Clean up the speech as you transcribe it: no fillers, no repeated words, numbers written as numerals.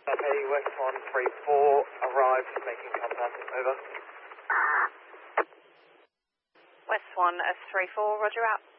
Okay, West 134 arrived, making contact, over. West 134, roger out.